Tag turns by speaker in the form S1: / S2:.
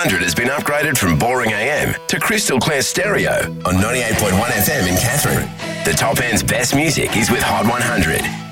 S1: 100 has been upgraded from boring AM to crystal clear stereo on 98.1 FM in Catherine. The top end's best music is with Hot 100.